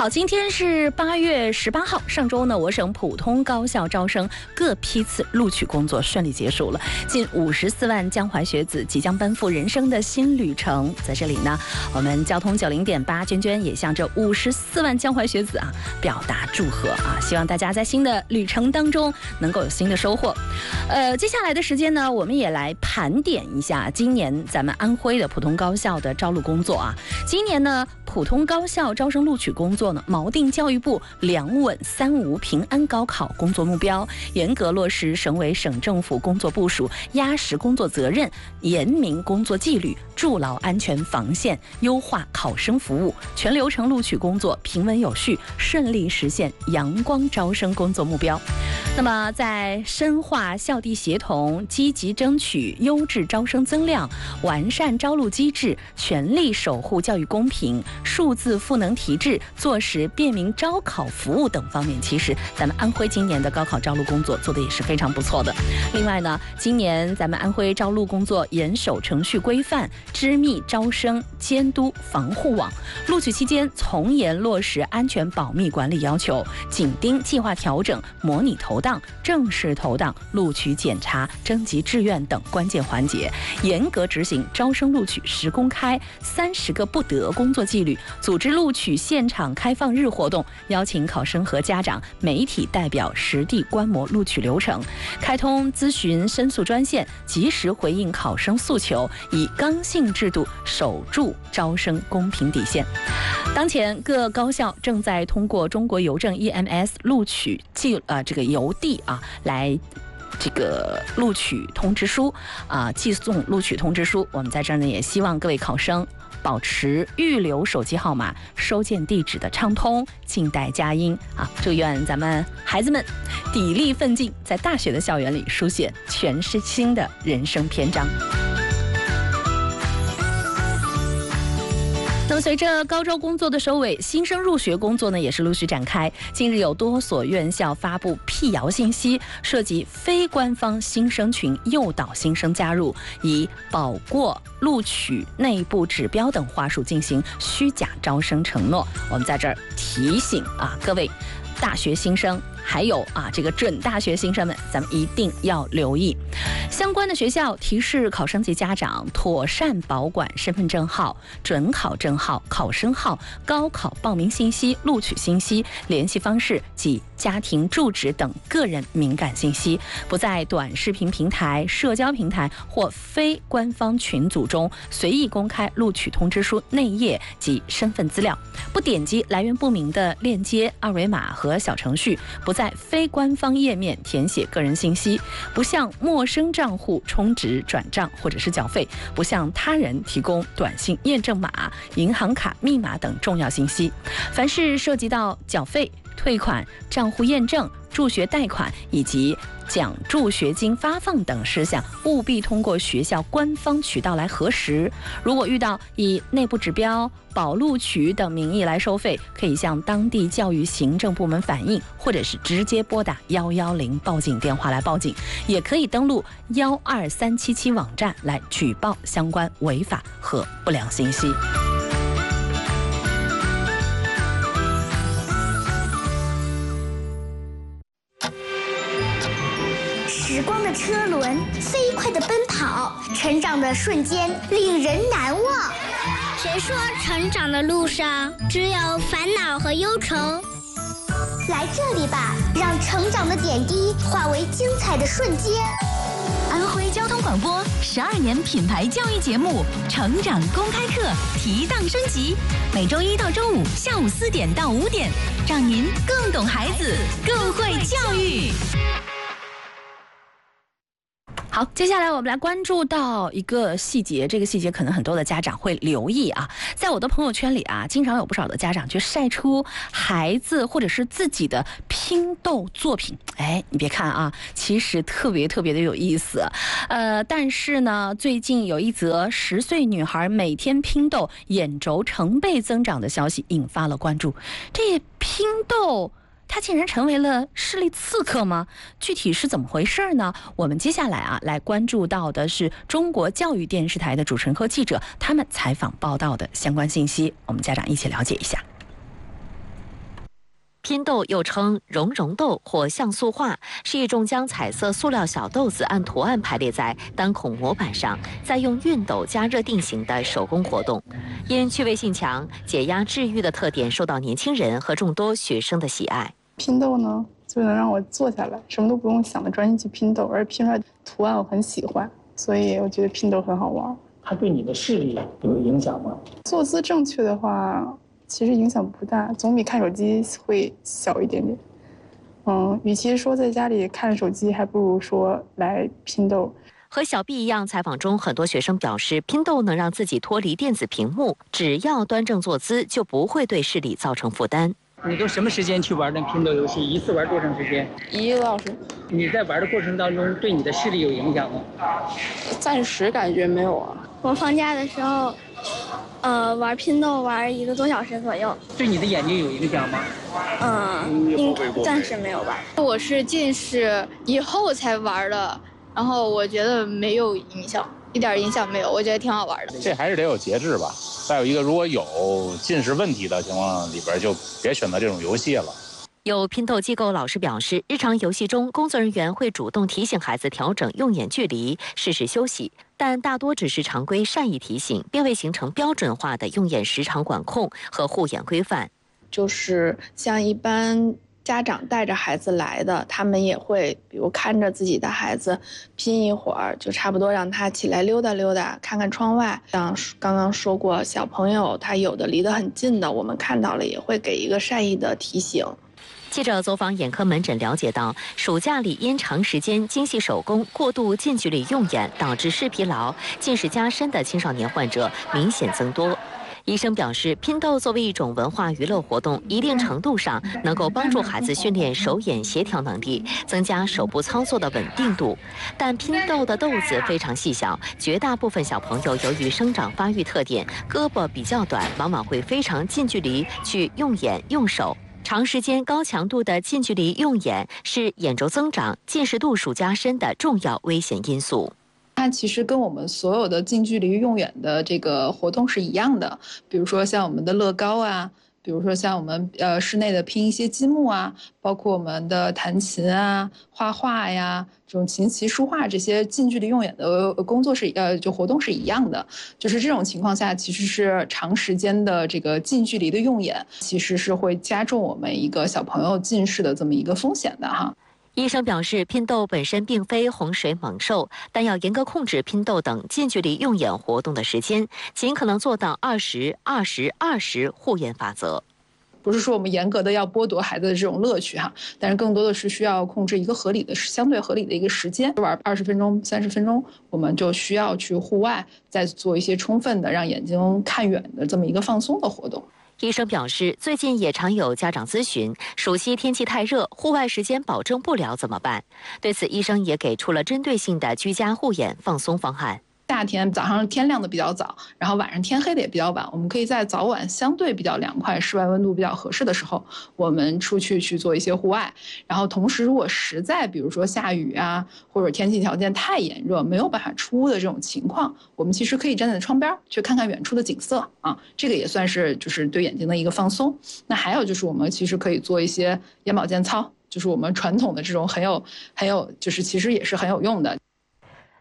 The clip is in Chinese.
好，今天是8月18号，上周呢，我省普通高校招生各批次录取工作顺利结束了，近54万江淮学子即将奔赴人生的新旅程。在这里呢，我们交通90.8娟娟也向这54万江淮学子表达祝贺希望大家在新的旅程当中能够有新的收获。接下来的时间呢，我们也来盘点一下今年咱们安徽的普通高校的招录工作今年呢，普通高校招生录取工作呢，锚定教育部2稳3无平安高考工作目标，严格落实省委省政府工作部署，压实工作责任，严明工作纪律，筑牢安全防线，优化考生服务，全流程录取工作平稳有序，顺利实现阳光招生工作目标。那么在深化校地协同，积极争取优质招生增量，完善招录机制，全力守护教育公平，数字赋能提质，做实便民招考服务等方面，其实咱们安徽今年的高考招录工作做得也是非常不错的。另外呢，今年咱们安徽招录工作严守程序规范，织密招生监督防护网，录取期间从严落实安全保密管理要求，紧盯计划调整、模拟投档、正式投档、录取检查、征集志愿等关键环节，严格执行招生录取实公开30个不得工作纪律，组织录取现场开放日活动，邀请考生和家长、媒体代表实地观摩录取流程，开通咨询申诉专线，及时回应考生诉求，以刚性制度守住招生公平底线。当前各高校正在通过中国邮政 EMS 录取这个邮递来这个录取通知书寄送录取通知书。我们在这儿呢，也希望各位考生保持预留手机号码、收件地址的畅通，静待佳音祝愿咱们孩子们砥砺奋进，在大学的校园里书写全是新的人生篇章。那么随着高招工作的收尾，新生入学工作呢也是陆续展开。近日有多所院校发布辟谣信息，涉及非官方新生群诱导新生加入，以保过、录取、内部指标等话术进行虚假招生承诺。我们在这儿提醒各位大学新生，还有这个准大学新生们，咱们一定要留意。相关的学校提示考生及家长妥善保管身份证号、准考证号、考生号、高考报名信息、录取信息、联系方式及家庭住址等个人敏感信息，不在短视频平台、社交平台或非官方群组中随意公开录取通知书内页及身份资料，不点击来源不明的链接、二维码和小程序，不在非官方页面填写个人信息，不向陌生账户充值转账或者是缴费，不向他人提供短信验证码、银行卡密码等重要信息。凡是涉及到缴费、退款、账户验证、助学贷款以及奖助学金发放等事项，务必通过学校官方渠道来核实。如果遇到以内部指标、保录取等名义来收费，可以向当地教育行政部门反映，或者是直接拨打110报警电话来报警，也可以登录12377网站来举报相关违法和不良信息。 时光的车轮飞快地奔跑，成长的瞬间令人难忘。 谁说成长的路上只有烦恼和忧愁？ 来这里吧，让成长的点滴化为精彩的瞬间。 安徽交通广播12年品牌教育节目《成长公开课》提档升级，每周1到周5下午4点到5点，让您更懂孩子，更会教育。 好，接下来我们来关注到一个细节，这个细节可能很多的家长会留意在我的朋友圈里经常有不少的家长去晒出孩子或者是自己的拼豆作品。你别看其实特别的有意思。但是呢，最近有一则10岁女孩每天拼豆眼轴成倍增长的消息引发了关注。这拼豆他竟然成为了视力刺客吗？具体是怎么回事呢？我们接下来来关注到的是中国教育电视台的主持人和记者他们采访报道的相关信息，我们家长一起了解一下。 拼豆又称熔融豆或像素画，是一种将彩色塑料小豆子按图案排列在单孔模板上，再用熨斗加热定型的手工活动。因趣味性强、解压治愈的特点，受到年轻人和众多学生的喜爱。 拼豆呢，就能让我坐下来，什么都不用想的专心去拼豆，而拼出来的图案我很喜欢，所以我觉得拼豆很好玩。 它对你的视力有影响吗？ 坐姿正确的话，其实影响不大，总比看手机会小一点点。与其说在家里看手机，还不如说来拼豆。 和小 B 一样，采访中很多学生表示，拼豆能让自己脱离电子屏幕，只要端正坐姿，就不会对视力造成负担。 你都什么时间去玩那拼豆游戏？一次玩多长时间 ？1个多小时。 你在玩的过程当中，对你的视力有影响吗？ 暂时感觉没有啊。 我放假的时候，玩拼豆玩1个多小时左右。 对你的眼睛有影响吗？ 暂时没有吧。 我是近视以后才玩的，然后我觉得没有影响，一点影响没有，我觉得挺好玩的。 这还是得有节制吧。再有一个，如果有近视问题的情况里边，就别选择这种游戏了。 有拼豆机构老师表示，日常游戏中，工作人员会主动提醒孩子调整用眼距离，适时休息，但大多只是常规善意提醒，并未形成标准化的用眼时长管控和护眼规范。 就是像一般家长带着孩子来的，他们也会比如看着自己的孩子拼一会儿，就差不多让他起来溜达溜达，看看窗外。像刚刚说过，小朋友他有的离得很近的，我们看到了也会给一个善意的提醒。 记者走访眼科门诊了解到，暑假里因长时间精细手工、过度近距离用眼，导致视疲劳、近视加深的青少年患者明显增多。医生表示，拼豆作为一种文化娱乐活动，一定程度上能够帮助孩子训练手眼协调能力，增加手部操作的稳定度。但拼豆的豆子非常细小，绝大部分小朋友由于生长发育特点，胳膊比较短，往往会非常近距离去用眼用手。长时间高强度的近距离用眼是眼轴增长、近视度数加深的重要危险因素。 它其实跟我们所有的近距离用眼的这个活动是一样的，比如说像我们的乐高啊，比如说像我们室内的拼一些积木啊，包括我们的弹琴啊、画画呀，这种琴棋书画这些近距离用眼的工作是就活动是一样的。就是这种情况下，其实是长时间的这个近距离的用眼，其实是会加重我们一个小朋友近视的这么一个风险的哈。 医生表示，拼豆本身并非洪水猛兽，但要严格控制拼豆等近距离用眼活动的时间，尽可能做到20-20-20护眼法则。 不是说我们严格的要剥夺孩子的这种乐趣哈，但是更多的是需要控制一个相对合理的一个时间，玩20分钟、30分钟，我们就需要去户外再做一些充分的让眼睛看远的这么一个放松的活动。 医生表示，最近也常有家长咨询，暑期天气太热，户外时间保证不了怎么办？对此，医生也给出了针对性的居家护眼放松方案。 夏天早上天亮的比较早，然后晚上天黑的也比较晚，我们可以在早晚相对比较凉快、室外温度比较合适的时候，我们出去做一些户外。然后同时，如果实在比如说下雨啊，或者天气条件太炎热，没有办法出屋的这种情况，我们其实可以站在窗边去看看远处的景色啊，这个也算是就是对眼睛的一个放松。那还有就是我们其实可以做一些眼保健操，就是我们传统的这种很有就是其实也是很有用的。